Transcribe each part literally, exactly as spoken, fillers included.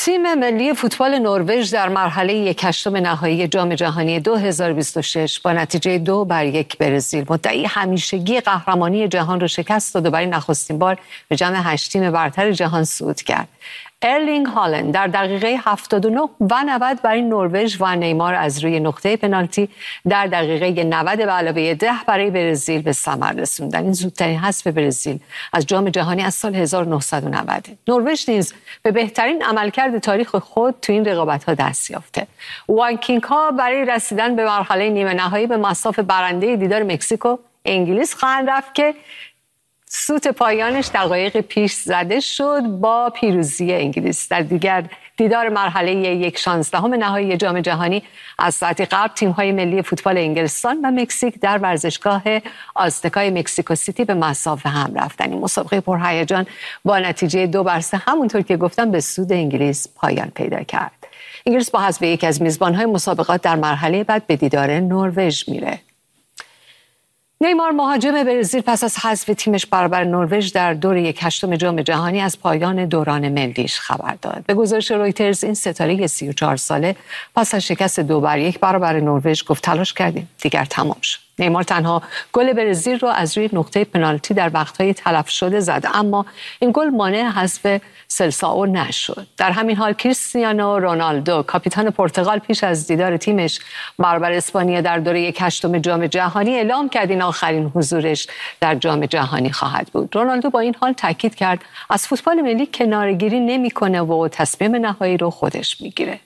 تیم ملی فوتبال نروژ در مرحله یک هشتم نهایی جام جهانی دو هزار و بیست و شش با نتیجه دو بر یک برزیل مدعی همیشگی قهرمانی جهان را شکست داد و برای نخستین بار به جمع هشت تیم برتر جهان صعود کرد. ارلینگ هالند در دقیقه هفتاد و نه و نود برای نروژ و نیمار از روی نقطه پنالتی در دقیقه نود به علاوه ده برای برزیل به ثمر رسوندن. این زودترین حذف برزیل از جام جهانی از سال هزار و نهصد و نود. نروژ نیز به بهترین عملکرد تاریخ خود تو این رقابت‌ها دست یافته. وایکینگ‌ها برای رسیدن به مرحله نیمه نهایی به مصاف برنده دیدار مکزیک انگلیس خواهند رفت که سوت پایانش دقایق پیش زده شد با پیروزی انگلیس. در دیگر دیدار مرحله یک شانزدهم نهایی جام جهانی از ساعتی قبل تیم‌های ملی فوتبال انگلستان و مکزیک در ورزشگاه آزتکای مکزیکو سیتی به مصاف هم رفتن. این مسابقه پرهیجان با نتیجه دو بر سه همونطور که گفتم به سود انگلیس پایان پیدا کرد. انگلیس با حذف یکی از میزبان‌های مسابقات در مرحله بعد به دیدار نروژ میره. نیمار مهاجم برزیل پس از حذف تیمش برابر نروژ در دور یک هشتم جام جهانی از پایان دوران ملیش خبر داد. به گزارش رویترز این ستاره سی و چهار ساله پس از شکست دو بر یک برابر نروژ گفت تلاش کردیم دیگر تمام شد. نیمار تنها گل برزیل رو از روی نقطه پنالتی در وقت‌های تلف شده زد، اما این گل مانع حذف سلسائو نشد. در همین حال کریستیانو رونالدو کاپیتان پرتغال پیش از دیدار تیمش برابر اسپانیا در دوره یک هشتم جام جهانی اعلام کرد این آخرین حضورش در جام جهانی خواهد بود. رونالدو با این حال تاکید کرد از فوتبال ملی کناره‌گیری نمی‌کنه و تصمیم نهایی رو خودش میگیره.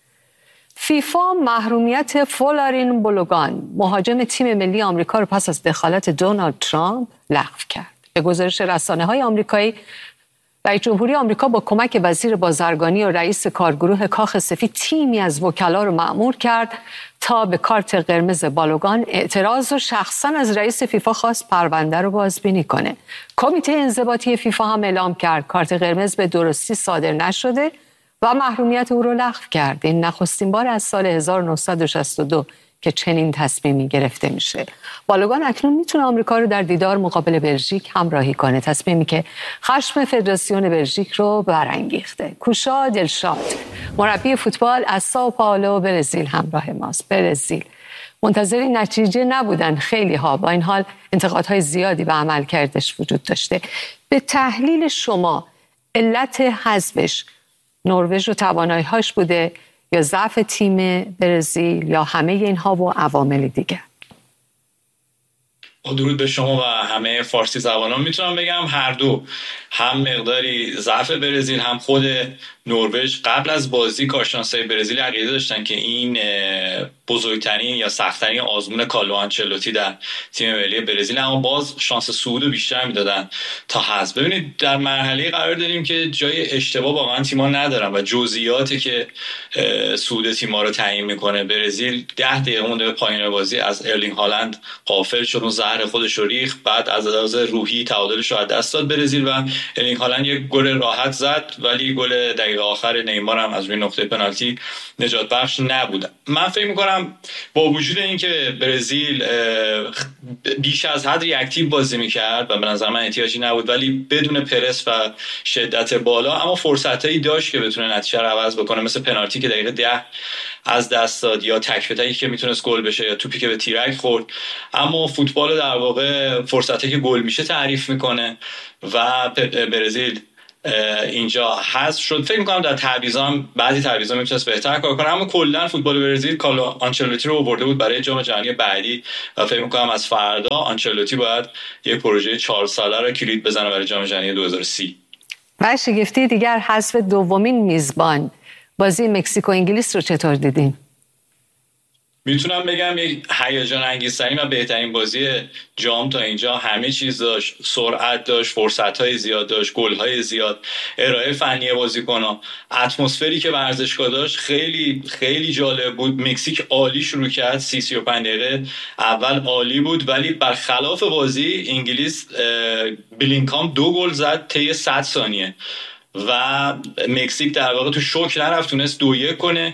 فیفا محرومیت فولارین بولوگان مهاجم تیم ملی آمریکا رو پس از دخالت دونالد ترامپ لغو کرد. به گزارش رسانه‌های آمریکایی، رئیس جمهوری آمریکا با کمک وزیر بازرگانی و رئیس کارگروه کاخ سفید تیمی از وکلا رو مأمور کرد تا به کارت قرمز بالوگان اعتراض و شخصا از رئیس فیفا خواست پرونده رو بازبینی کنه. کمیته انضباطی فیفا هم اعلام کرد کارت قرمز به درستی صادر نشده و محرومیت او رو لغو کرد. این نخستین بار از سال هزار و نهصد و شصت و دو که چنین تصمیمی گرفته میشه. بالوگان اکنون میتونه آمریکا رو در دیدار مقابل بلژیک همراهی کنه، تصمیمی که خشم فدراسیون بلژیک رو برانگیخته. کوشا دلشاد مربی فوتبال از سائو پائولو برزیل همراه ماست. برزیل منتظر نتیجه نبودن خیلی ها، با این حال انتقادهای زیادی به عملکردش وجود داشته. به تحلیل شما علت حذفش نروژ و توانایی‌هاش بوده یا ضعف تیم برزیل یا همه اینها و عوامل دیگه؟ درود به شما و همه فارسی زبانان. میتونم بگم هر دو، هم مقداری ضعف برزیل هم خود نروژ. قبل از بازی کارشناسای برزیل عقیده داشتن که این بزرگترین یا سخت‌ترین آزمون کارلو آنچلوتی در تیم ملی برزیل، اما باز شانس صعود بیشتر میدادن تا حذف. ببینید در مرحله قرار داریم که جای اشتباه واقعا تیم‌ها ندارن و جزئیاتی که صعود تیم‌ها رو تعیین میکنه. برزیل ده دقیقه مونده به پایان بازی از ارلینگ هالند غافل شد، اون زهر خودش رو ریخت، بعد از لحاظ روحی تعادلش رو از دست داد برزیل و ارلینگ هالند یک گل راحت زد، ولی گل دقیقه آخر نیمار هم از روی نقطه پنالتی نجات بخش نبود. من فکر می‌کنم با وجود اینکه برزیل بیش از حد ریاکتیو بازی می‌کرد و به نظر من احتیاجی نبود، ولی بدون پرس و شدت بالا، اما فرصتایی داشت که بتونه نتیجه رو عوض بکنه، مثل پنالتی که دقیقه ده از دست داد یا تک به تکی که میتونست گل بشه یا توپی که به تیرک خورد. اما فوتبال در واقع فرصتی که گل میشه تعریف میکنه و برزیل اینجا حذف شد. فکر میکنم در تعویضام بعضی تعویضا میتونست بهتر کار کنه، اما کلا فوتبال برزیل کارلو آنچلوتی رو آورده بود برای جام جهانی بعدی و فکر میکنم از فردا آنچلوتی باید یک پروژه چهار ساله رو کلید بزنه برای جام جهانی دو هزار و سی. و شگفتی دیگر حذف دومین میزبان. بازی مکزیک و انگلیس رو چطور دیدین؟ میتونم بگم یک هیجان انگیزترین و بهترین بازی جام تا اینجا. همه چیز داشت، سرعت داشت، فرصت‌های زیاد داشت، گل‌های زیاد، ارائه فنی بازیکن‌ها، اتمسفری که ورزشگاه داشت خیلی خیلی جالب بود. مکزیک عالی شروع کرد، سی سی و پنج دقیقه اول عالی بود، ولی برخلاف بازی انگلیس بلینکام دو گل زد طی صد ثانیه و مکزیک در واقع تو شوک نرفت، تونست دو یک کنه.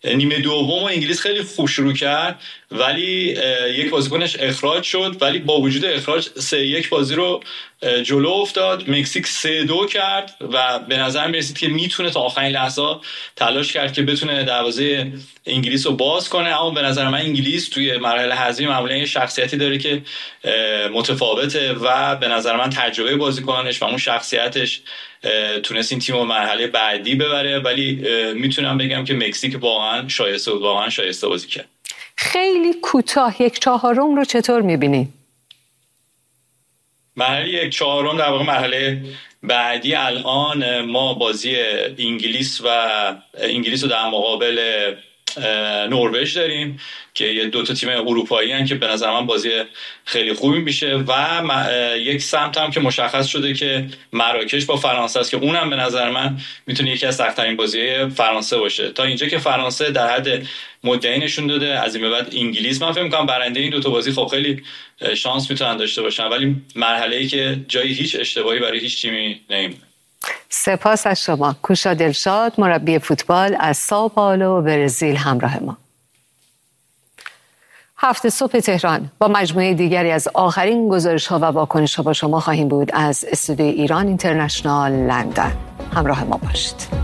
نیمه دوم انگلیس خیلی خوب شروع کرد ولی یک بازیکنش اخراج شد، ولی با وجود اخراج سه یک بازی رو جلو افتاد. مکزیک سه دو کرد و به نظر می رسید که میتونه تا آخرین لحظه تلاش کرد که بتونه دروازه انگلیس رو باز کنه، اما به نظر من انگلیس توی مراحل حذفی معمولا یه شخصیتی داره که متفاوته و به نظر من تجربه بازیکنانش و اون شخصیتش تونست این تیم رو مرحله بعدی ببره، ولی میتونم بگم که مکزیک واقعا شایسته بود، واقعا شایسته بازی کرد. خیلی کوتاه یک چهارم رو چطور میبینی؟ مرحله یک چهارم در واقع مرحله بعدی. الان ما بازی انگلیس و انگلیس رو در مقابل نروژ داریم که یه دو تا تیم اروپایی هستن که به نظر من بازی خیلی خوبی میشه و یک سمت هم که مشخص شده که مراکش با فرانسه است که اونم به نظر من میتونه یکی از سخت‌ترین بازی‌های فرانسه باشه. تا اینجا که فرانسه در حد مدعی نشون داده، از این به بعد انگلیس من فکر می‌کنم برنده این دو تا بازی خب خیلی شانس میتونن داشته باشن، ولی مرحله‌ای که جای هیچ اشتباهی برای هیچ تیمی نمیمونه. سپاس از شما. کوشا دلشاد، مربی فوتبال از سائو پائولو برزیل همراه ما. هفت صبح تهران با مجموعه دیگری از آخرین گزارش‌ها و واکنش‌ها با شما خواهیم بود از استودیوی ایران اینترنشنال لندن. همراه ما باشید.